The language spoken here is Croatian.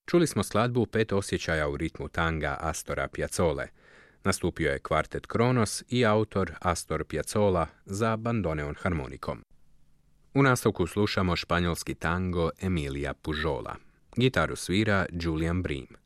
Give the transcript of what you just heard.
Čuli smo skladbu Pet osjećaja u ritmu tanga Astora Piazzole. Nastupio je kvartet Kronos i autor Astor Piazzolla za bandoneon harmonikom. U nastavku slušamo španjolski tango Emilija Pujola. Gitaru svira Julian Bream.